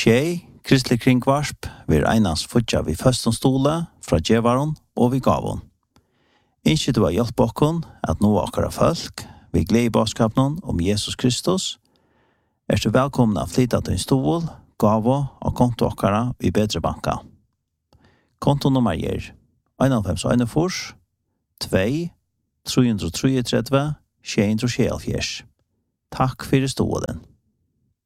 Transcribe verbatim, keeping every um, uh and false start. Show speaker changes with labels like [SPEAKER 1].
[SPEAKER 1] Tjej, kristelig kringvarsp, vi einans futja vi først stole fra djevaron og vi gavon. Innskje du har hjelp okkon at nå akkara folk, vi gleder i baskapen om Jesus Kristus, er du velkomna å flytta til en stol, gavo og konto akkara i bedre banka. Kontonummer er en fem en fors, to, tre tre tre, sju tre sju. Takk for stolen.